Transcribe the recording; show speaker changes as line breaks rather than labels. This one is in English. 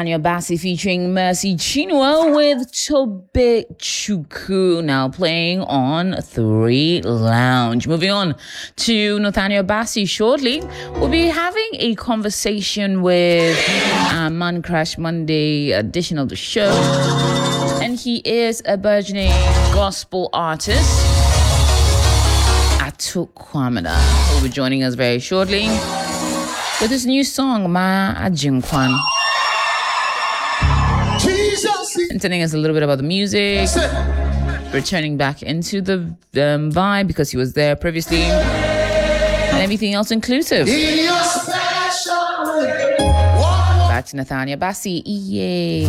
Nathaniel Bassey featuring Mercy Chinua with Tobe Chuku, now playing on 3 Lounge. Moving on to Nathaniel Bassey shortly, we'll be having a conversation with Man Crash Monday edition of the show. And he is a burgeoning gospel artist, Atuk Kwamada, who will be joining us very shortly with his new song, Ma Ajinkwan. And telling us a little bit about the music, returning back into the vibe because he was there previously, and everything else inclusive. Back to Nathaniel Bassey. Yay.